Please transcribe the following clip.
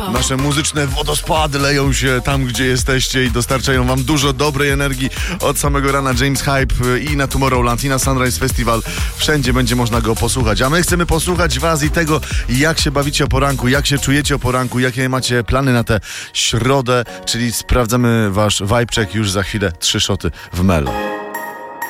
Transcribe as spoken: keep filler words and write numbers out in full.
Nasze muzyczne wodospady leją się tam, gdzie jesteście i dostarczają wam dużo dobrej energii od samego rana. James Hype i na Tomorrowland, i na Sunrise Festival. Wszędzie będzie można go posłuchać. A my chcemy posłuchać was i tego, jak się bawicie o poranku, jak się czujecie o poranku, jakie macie plany na tę środę, czyli sprawdzamy wasz vibe check już za chwilę. Trzy szoty w Melo.